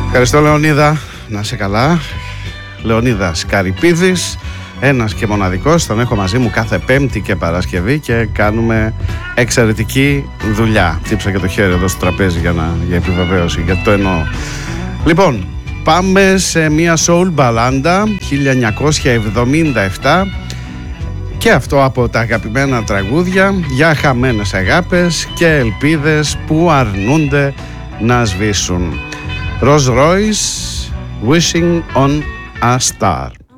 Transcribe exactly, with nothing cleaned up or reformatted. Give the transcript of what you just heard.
Ευχαριστώ, Λεωνίδα, να είσαι καλά. Λεωνίδας Καρυπίδης, ένας και μοναδικός, τον έχω μαζί μου κάθε Πέμπτη και Παρασκευή και κάνουμε εξαιρετική δουλειά. Χτύψα και το χέρι εδώ στο τραπέζι για, να, για επιβεβαίωση, γιατί το εννοώ. Λοιπόν, πάμε σε μια soul μπαλάντα χίλια εννιακόσια εβδομήντα επτά και αυτό από τα αγαπημένα τραγούδια για χαμένες αγάπες και ελπίδες που αρνούνται να σβήσουν. Rolls Royce, Wishing on a Star.